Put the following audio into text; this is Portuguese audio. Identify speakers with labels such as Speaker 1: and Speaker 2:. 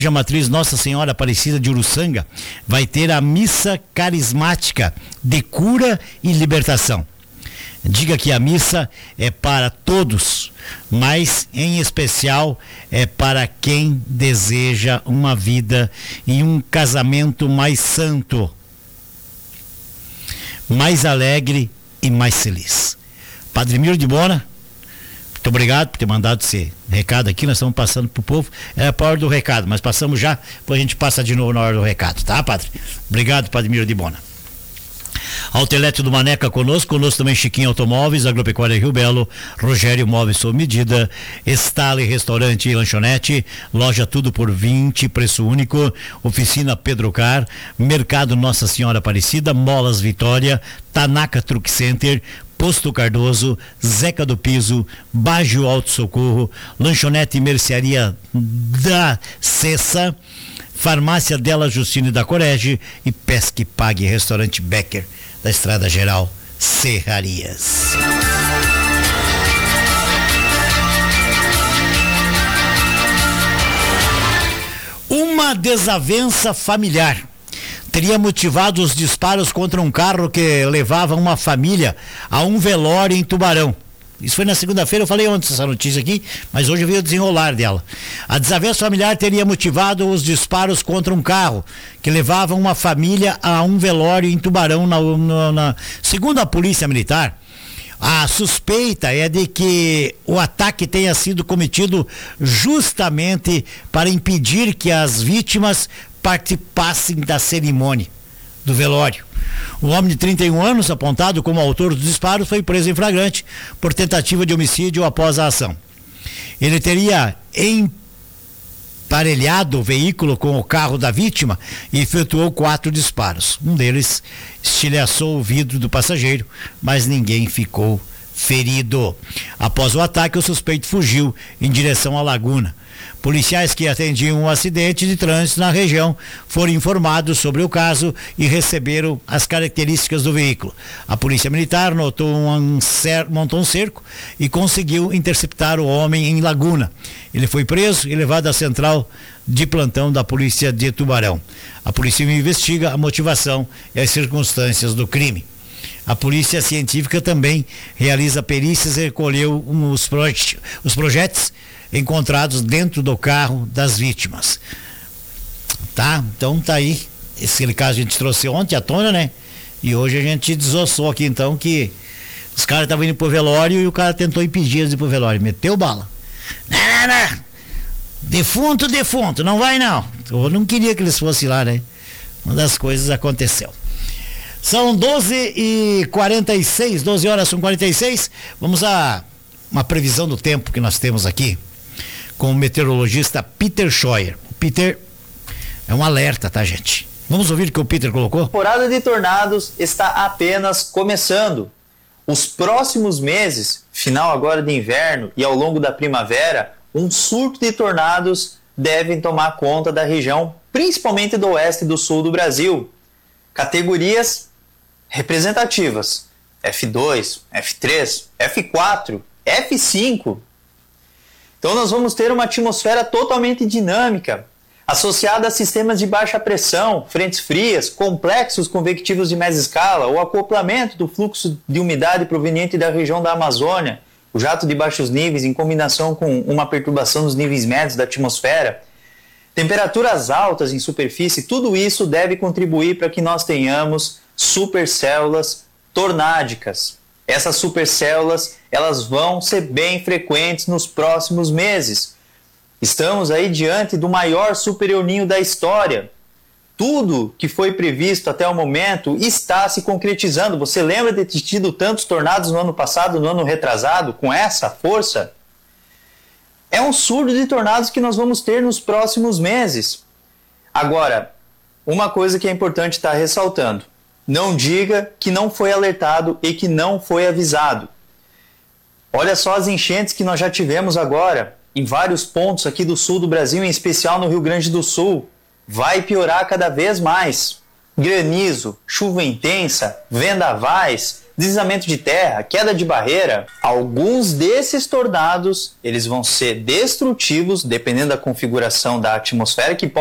Speaker 1: Igreja Matriz Nossa Senhora Aparecida de Uruçanga vai ter a missa carismática de cura e libertação. Diga que a missa é para todos, mas em especial é para quem deseja uma vida e um casamento mais santo, mais alegre e mais feliz. Padre Miro de Bona, muito obrigado por ter mandado esse recado aqui. Nós estamos passando para o povo. É para a hora do recado, mas passamos já, depois a gente passa de novo na hora do recado, tá, Padre? Obrigado, Padre Miro de Bona. Autoelétrico do Maneca conosco também Chiquinho Automóveis, Agropecuária Rio Belo, Rogério Móveis sob medida, Estale Restaurante e Lanchonete, loja tudo por 20, preço único, oficina Pedro Car, Mercado Nossa Senhora Aparecida, Molas Vitória, Tanaka Truck Center, Posto Cardoso, Zeca do Piso, Baggio Auto Socorro, Lanchonete e Mercearia da Cessa, Farmácia Della Justine da Corege e Pesque Pague Restaurante Becker da Estrada Geral Serrarias. Uma desavença familiar teria motivado os disparos contra um carro que levava uma família a um velório em Tubarão. Isso foi na segunda-feira, eu falei ontem essa notícia aqui, mas hoje eu vi o desenrolar dela. A desavença familiar teria motivado os disparos contra um carro que levava uma família a um velório em Tubarão, segundo a Polícia Militar. A suspeita é de que o ataque tenha sido cometido justamente para impedir que as vítimas participassem da cerimônia do velório. Um homem de 31 anos, apontado como autor dos disparos, foi preso em flagrante por tentativa de homicídio após a ação. Ele teria emparelhado o veículo com o carro da vítima e efetuou 4 disparos. Um deles estilhaçou o vidro do passageiro, mas ninguém ficou ferido. Após o ataque, o suspeito fugiu em direção à Laguna. Policiais que atendiam um acidente de trânsito na região foram informados sobre o caso e receberam as características do veículo. A Polícia Militar montou um cerco e conseguiu interceptar o homem em Laguna. Ele foi preso e levado à central de plantão da Polícia de Tubarão. A polícia investiga a motivação e as circunstâncias do crime. A Polícia Científica também realiza perícias e recolheu os projéteis encontrados dentro do carro das vítimas. Tá? Então tá aí. Esse caso a gente trouxe ontem à tona, né? E hoje a gente desossou aqui então que os caras estavam indo pro velório e o cara tentou impedir eles de ir pro velório. Meteu bala. Não. Defunto, não vai não. Eu não queria que eles fossem lá, né? Uma das coisas aconteceu. São 12h46, 12 horas são 46. Vamos a uma previsão do tempo que nós temos aqui com o meteorologista Peter Scheuer. O Peter é um alerta, tá, gente? Vamos ouvir o que o Peter colocou?
Speaker 2: A temporada de tornados está apenas começando. Os próximos meses, final agora de inverno e ao longo da primavera, um surto de tornados devem tomar conta da região, principalmente do oeste e do sul do Brasil. Categorias representativas: F2, F3, F4, F5. Então nós vamos ter uma atmosfera totalmente dinâmica, associada a sistemas de baixa pressão, frentes frias, complexos convectivos de média escala, o acoplamento do fluxo de umidade proveniente da região da Amazônia, o jato de baixos níveis em combinação com uma perturbação dos níveis médios da atmosfera, temperaturas altas em superfície, tudo isso deve contribuir para que nós tenhamos supercélulas tornádicas. Essas supercélulas, elas vão ser bem frequentes nos próximos meses. Estamos aí diante do maior super El Niño da história. Tudo que foi previsto até o momento está se concretizando. Você lembra de ter tido tantos tornados no ano passado, no ano retrasado, com essa força? É um surto de tornados que nós vamos ter nos próximos meses. Agora, uma coisa que é importante estar ressaltando: não diga que não foi alertado e que não foi avisado. Olha só as enchentes que nós já tivemos agora, em vários pontos aqui do sul do Brasil, em especial no Rio Grande do Sul. Vai piorar cada vez mais. Granizo, chuva intensa, vendavais, deslizamento de terra, queda de barreira, alguns desses tornados eles vão ser destrutivos, dependendo da configuração da atmosfera, que